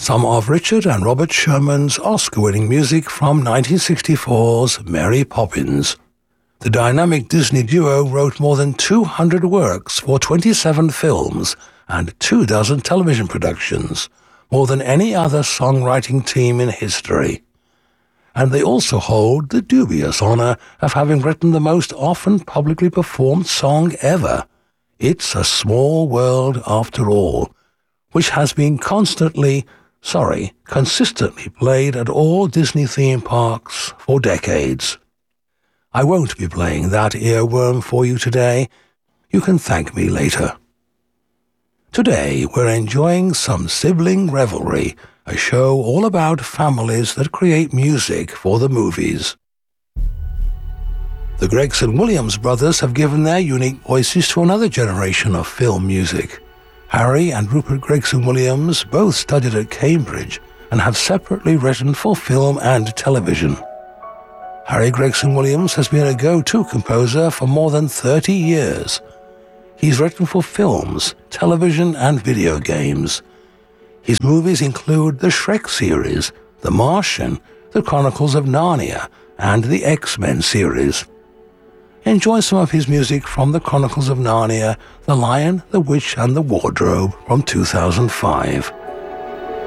some of Richard and Robert Sherman's Oscar-winning music from 1964's Mary Poppins. The dynamic Disney duo wrote more than 200 works for 27 films and 24 television productions, more than any other songwriting team in history. And they also hold the dubious honor of having written the most often publicly performed song ever, It's a Small World After All, which has been consistently played at all Disney theme parks for decades. I won't be playing that earworm for you today. You can thank me later. Today we're enjoying some Sibling Revelry, a show all about families that create music for the movies. The Gregson-Williams brothers have given their unique voices to another generation of film music. Harry and Rupert Gregson-Williams both studied at Cambridge and have separately written for film and television. Harry Gregson-Williams has been a go-to composer for more than 30 years. He's written for films, television, and video games. His movies include the Shrek series, The Martian, The Chronicles of Narnia, and the X-Men series. Enjoy some of his music from The Chronicles of Narnia, The Lion, the Witch, and the Wardrobe from 2005.